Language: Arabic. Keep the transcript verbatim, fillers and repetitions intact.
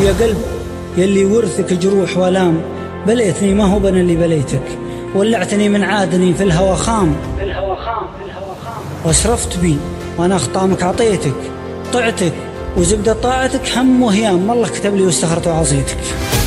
يا قلب يلي ورثك جروح والام، بليتني ما هو بنا اللي بليتك، ولعتني من عادني في الهوى خام، في الهوى خام في الهوى خام واشرفت بي وانا خطامك عطيتك، طعتك وزبدة طاعتك هم وهيام، الله كتب لي واستخرت وعصيتك.